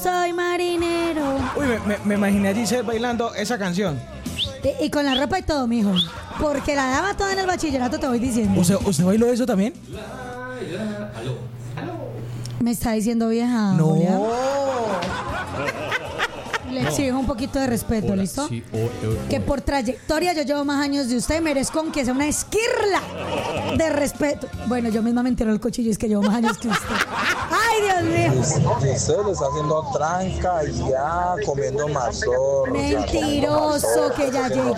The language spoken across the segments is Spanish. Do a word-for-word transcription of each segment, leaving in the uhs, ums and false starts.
soy marinero. Uy, me, me, me imaginé a Giselle bailando esa canción. Y, y con la ropa y todo, mijo. Porque la daba toda en el bachillerato, te voy diciendo. ¿Usted, usted bailó eso también? Me está diciendo vieja. No. Julián. Le exijo un poquito de respeto, Hola, ¿listo? sí, oh, oh, oh. Que por trayectoria yo llevo más años de usted, merezco aunque sea una esquirla de respeto. Bueno, yo misma me entero el cuchillo, es que llevo más años que usted. ¡Ay, Dios mío! Giselle está haciendo tranca y ya comiendo mazorca. Mentiroso que ya llegué.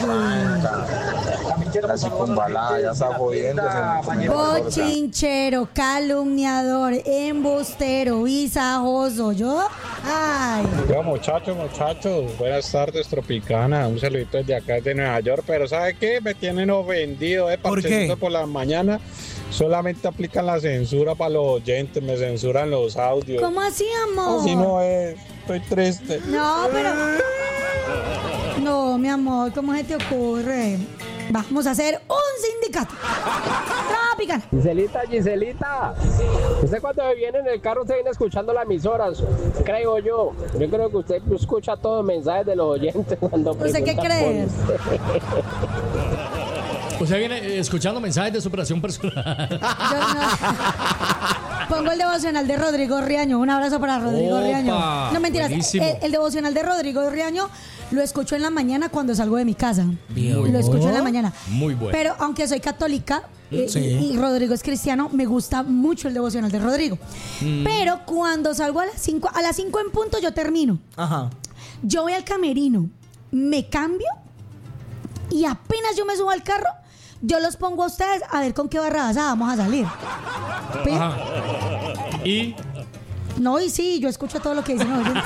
La circunvalada ya está jodiendo. Bochinchero, calumniador, embustero, visajoso. ¿Yo? ¡Ay! Yo, muchachos, muchachos, buenas tardes, Tropicana. Un saludito desde acá de Nueva York. Pero ¿sabe qué? Me tienen ofendido, ¿eh? ¿Por qué? Por la mañana solamente aplican la censura para los oyentes, me censuran los audios. ¿Cómo así, amor? Así no es, estoy triste. No, pero... No, mi amor, ¿cómo se te ocurre? Vamos a hacer un sindicato. Tropicana. Giselita, Giselita. Usted cuando viene en el carro, usted viene escuchando las emisoras, creo yo. Yo creo que usted escucha todos los mensajes de los oyentes cuando ¿Usted qué cree? Usted viene escuchando mensajes de superación personal. Yo no. Pongo el devocional de Rodrigo Riaño. Un abrazo para Rodrigo Opa, Riaño. No, mentiras. buenísimo. El, el devocional de Rodrigo Riaño lo escucho en la mañana cuando salgo de mi casa. Bien. Lo escucho en la mañana. Muy bueno. Pero aunque soy católica eh, Sí. y, y Rodrigo es cristiano, me gusta mucho el devocional de Rodrigo. Mm. Pero cuando salgo a las cinco, a las cinco en punto yo termino. Ajá. Yo voy al camerino, me cambio y apenas yo me subo al carro, yo los pongo a ustedes a ver con qué barrabasa vamos a salir. Pe- Ajá. Y No, y sí, yo escucho todo lo que dicen. ¿No?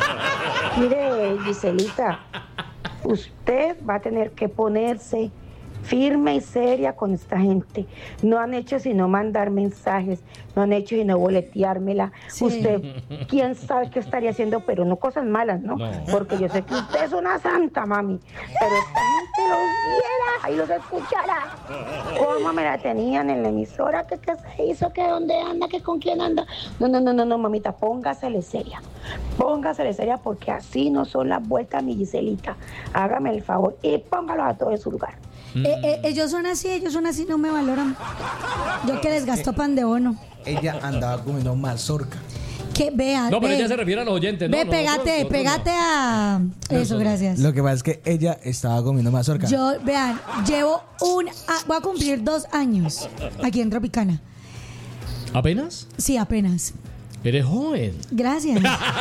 Mire, Giselita, usted va a tener que ponerse firme y seria con esta gente. No han hecho sino mandar mensajes, no han hecho sino boleteármela. Sí. Usted, quién sabe qué estaría haciendo, pero no cosas malas, ¿no? No. Porque yo sé que usted es una santa, mami. Pero esta gente los viera y los escuchara. ¿Cómo me la tenían en la emisora? ¿Qué, qué se hizo? ¿Qué dónde anda? ¿Qué con quién anda? No, no, no, no, no, mamita, póngasele seria. Póngasele seria porque así no son las vueltas, mi Giselita. Hágame el favor y póngalos a todos en su lugar. Eh, eh, ellos son así, ellos son así, no me valoran. Yo que les gasto pan de bono. Ella andaba comiendo mazorca. Que vea, no, pero ve, ella se refiere a los oyentes, ¿no? ve, Nosotros- pégate, nosotros pégate no. a... Eso, gracias. Lo que pasa es que ella estaba comiendo mazorca. Yo, vean, llevo un... a- voy a cumplir dos años aquí en Tropicana. ¿Apenas? Sí, apenas. Eres joven. Gracias.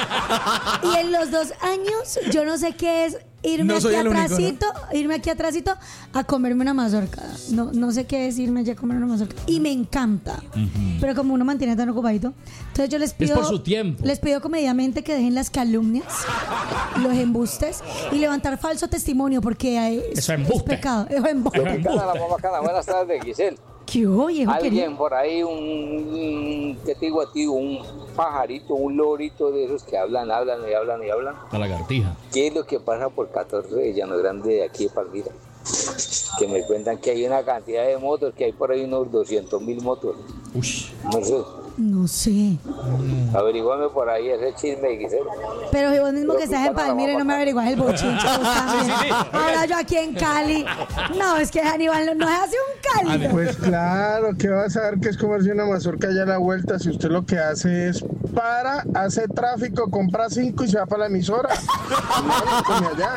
Y en los dos años, yo no sé qué es irme No aquí soy el único, atrásito, irme aquí atrásito a comerme una mazorca. No, no sé qué es irme allá a comer una mazorca. Y me encanta. Pero como uno mantiene tan ocupadito, entonces yo les pido... por su tiempo. Les pido comedidamente que dejen las calumnias, los embustes y levantar falso testimonio porque eh, es, Eso es embuste. es pecado. Eso es embuste. Tropicana, la más bacana. Buenas tardes, Giselle. ¿Qué oye, Alguien por ahí, un, un- ¿qué te digo a ti? Un pajarito, un lorito de esos que hablan, hablan y hablan y hablan. La lagartija. ¿Qué es lo que pasa por catorce de Llano Grande de aquí de Palmira? Que me cuentan que hay una cantidad de motos, que hay por ahí unos doscientos mil motos. Ush. No sé, No sé. averiguame por ahí ese chisme, Giselle. Pero si vos mismo que estás en Palmira y no me averiguas el bochinche, vos también. Ahora yo aquí en Cali. No, es que Aníbal no, no es así un Cali. Pues claro, que vas a ver que es comerse una mazorca ya a la vuelta si usted lo que hace es para, hace tráfico, compra cinco y se va para la emisora. No, come allá.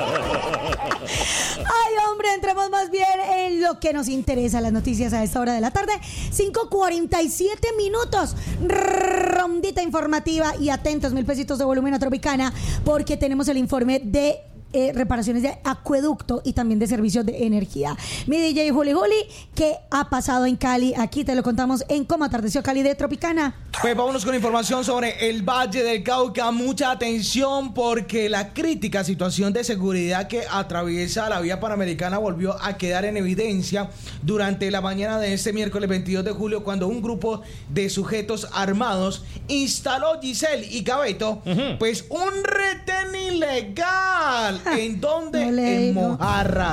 Ay, hombre, entremos más bien en lo que nos interesa, las noticias a esta hora de la tarde. cinco cuarenta y siete minutos. Rondita informativa y atentos, mil pesitos de volumen a Tropicana, porque tenemos el informe de eh, reparaciones de acueducto y también de servicios de energía. Mi D J Juli Juli, ¿qué ha pasado en Cali? Aquí te lo contamos en Cómo Atardeció Cali de Tropicana. Pues vámonos con información sobre el Valle del Cauca. Mucha atención porque la crítica situación de seguridad que atraviesa la vía panamericana volvió a quedar en evidencia durante la mañana de este miércoles veintidós de julio, cuando un grupo de sujetos armados instaló, Giselle y Cabeto, uh-huh. pues un retén ilegal. ¿En dónde? No le en digo. Mojarras.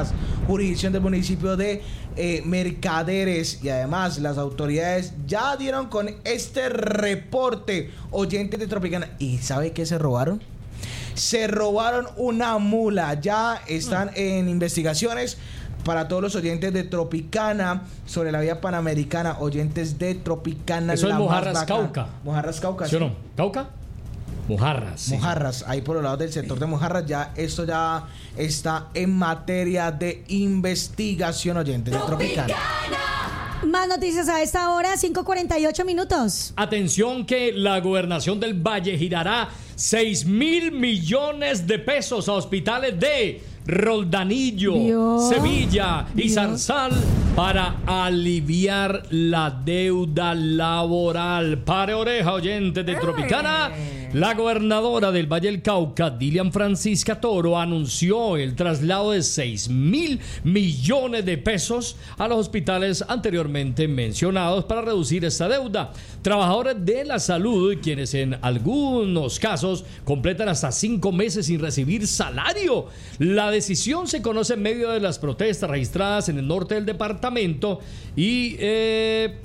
jurisdicción del municipio de eh, Mercaderes. Y además las autoridades ya dieron con este reporte, oyentes de Tropicana. ¿Y sabe qué se robaron? Se robaron una mula. Ya están en investigaciones. Para todos los oyentes de Tropicana sobre la vía panamericana, oyentes de Tropicana. Eso es Mojarras Cauca. Mojarras Cauca. ¿Sí o no? ¿Cauca? Mojarras. Sí. Mojarras, ahí por el lado del sector de Mojarras, ya esto ya está en materia de investigación, oyentes de Tropicana. Más noticias a esta hora, cinco cuarenta y ocho minutos. Atención que la gobernación del Valle girará seis mil millones de pesos a hospitales de Roldanillo, Dios, Sevilla y Dios. Zarzal para aliviar la deuda laboral. Pare oreja, oyentes de Tropicana. La gobernadora del Valle del Cauca, Dilian Francisca Toro, anunció el traslado de seis mil millones de pesos a los hospitales anteriormente mencionados para reducir esta deuda. Trabajadores de la salud, quienes en algunos casos completan hasta cinco meses sin recibir salario. La decisión se conoce en medio de las protestas registradas en el norte del departamento y... Eh,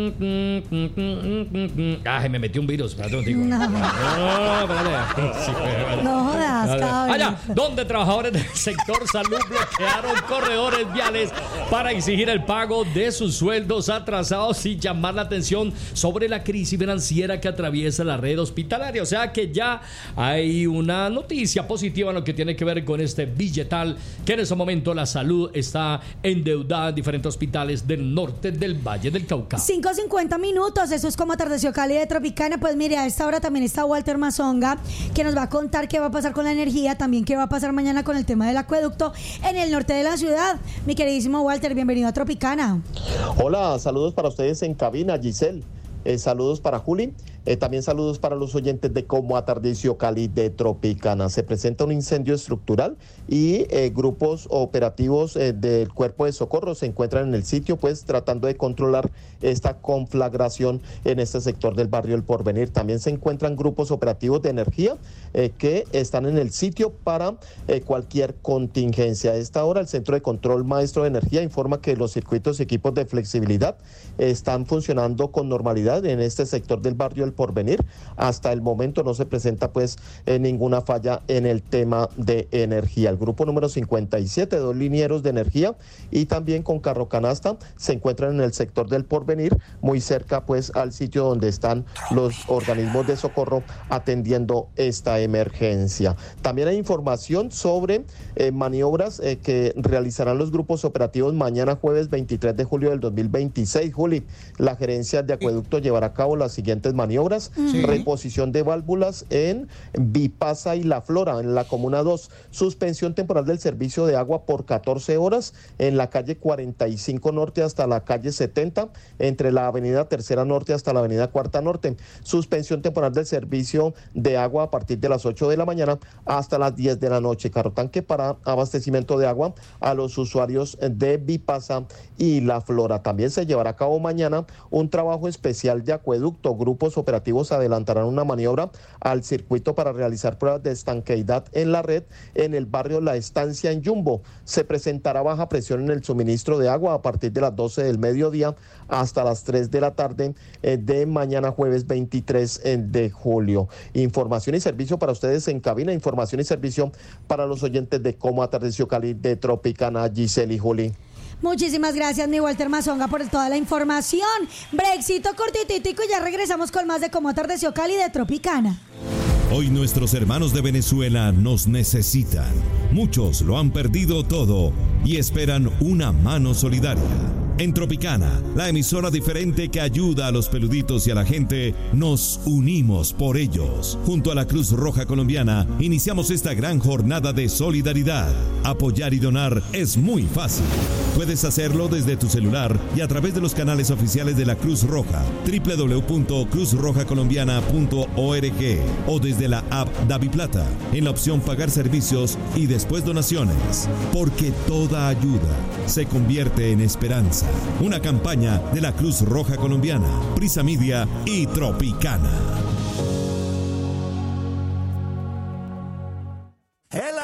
ah, me metí un virus. Espérate un tico. No. No, espérate. Sí, espérate. No jodas, cabrón. Allá, donde trabajadores del sector salud bloquearon corredores viales para exigir el pago de sus sueldos atrasados y llamar la atención sobre la crisis financiera que atraviesa la red hospitalaria. O sea que ya hay una noticia positiva en lo que tiene que ver con este billetal, que en ese momento la salud está endeudada en diferentes hospitales del norte del Valle del Cauca. cinco cincuenta minutos, eso es como atardeció Cali de Tropicana. Pues mire, a esta hora también está Walter Mazonga, que nos va a contar qué va a pasar con la energía, también qué va a pasar mañana con el tema del acueducto en el norte de la ciudad. Mi queridísimo Walter, bienvenido a Tropicana. Hola, saludos para ustedes en cabina, Giselle. Eh, saludos para Juli. Eh, también saludos para los oyentes de Como Atardeció Cali de Tropicana. Se presenta un incendio estructural y eh, grupos operativos eh, del Cuerpo de Socorro se encuentran en el sitio, pues tratando de controlar esta conflagración en este sector del barrio El Porvenir. También se encuentran grupos operativos de energía eh, que están en el sitio para eh, cualquier contingencia. A esta hora el Centro de Control Maestro de Energía informa que los circuitos y equipos de flexibilidad están funcionando con normalidad en este sector del barrio El Porvenir. Hasta el momento no se presenta pues eh, ninguna falla en el tema de energía. El grupo número cincuenta y siete, dos linieros de energía y también con carro canasta se encuentran en el sector del Porvenir, muy cerca pues al sitio donde están los organismos de socorro atendiendo esta emergencia. También hay información sobre eh, maniobras eh, que realizarán los grupos operativos mañana jueves veintitrés de julio del dos mil veintiséis. Juli, la gerencia de acueducto llevará a cabo las siguientes maniobras. Sí. Reposición de válvulas en Vipasa y La Flora, en la Comuna dos. Suspensión temporal del servicio de agua por catorce horas en la calle cuarenta y cinco Norte hasta la calle setenta, entre la avenida Tercera Norte hasta la avenida Cuarta Norte. Suspensión temporal del servicio de agua a partir de las ocho de la mañana hasta las diez de la noche. Carro tanque para abastecimiento de agua a los usuarios de Vipasa y La Flora. También se llevará a cabo mañana un trabajo especial de acueducto. Grupos operativos adelantarán una maniobra al circuito para realizar pruebas de estanqueidad en la red en el barrio La Estancia en Yumbo. Se presentará baja presión en el suministro de agua a partir de las doce del mediodía hasta las tres de la tarde eh, de mañana jueves veintitrés de julio. Información y servicio para ustedes en cabina, información y servicio para los oyentes de Como Atardeció Cali de Tropicana, Giselle y Juli. Muchísimas gracias, mi Walter Mazonga, por toda la información. Brexito cortititico y ya regresamos con más de Como Atardeció Cali de Tropicana. Hoy nuestros hermanos de Venezuela nos necesitan. Muchos lo han perdido todo y esperan una mano solidaria. En Tropicana, la emisora diferente que ayuda a los peluditos y a la gente, nos unimos por ellos. Junto a la Cruz Roja Colombiana, iniciamos esta gran jornada de solidaridad. Apoyar y donar es muy fácil. Puedes hacerlo desde tu celular y a través de los canales oficiales de la Cruz Roja, doble u doble u doble u punto cruz roja colombiana punto org, o desde la app DaviPlata, en la opción Pagar Servicios y después Donaciones. Porque toda ayuda se convierte en esperanza. Una campaña de la Cruz Roja Colombiana, Prisa Media y Tropicana.